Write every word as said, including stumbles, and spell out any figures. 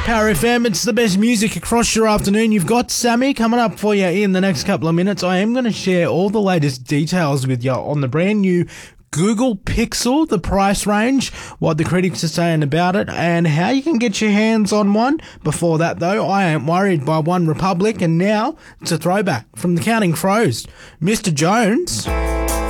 Power F M, it's the best music across your afternoon. You've got Sammy coming up for you in the next couple of minutes. I am going to share all the latest details with you on the brand new Google Pixel, the price range, what the critics are saying about it, and how you can get your hands on one. Before that, though, I Ain't Worried by One Republic, and now it's a throwback from the Counting Crows. Mister Jones.